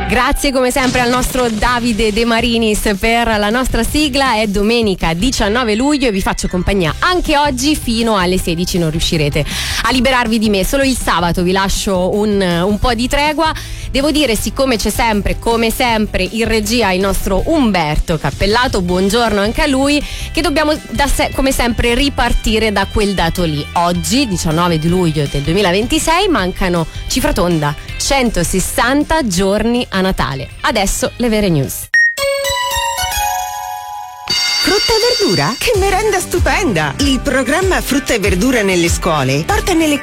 Grazie come sempre al nostro Davide De Marinis per la nostra sigla. È domenica 19 luglio e vi faccio compagnia anche oggi fino alle 16. Non riuscirete a liberarvi di me, solo il sabato vi lascio un po' di tregua. Devo dire, siccome c'è sempre, come sempre, in regia il nostro Umberto Cappellato, buongiorno anche a lui, che dobbiamo come sempre ripartire da quel dato lì. Oggi, 19 di luglio del 2026, mancano, cifra tonda, 160 giorni a Natale. Adesso le vere news. Frutta e verdura? Che merenda stupenda! Il programma Frutta e verdura nelle scuole porta nelle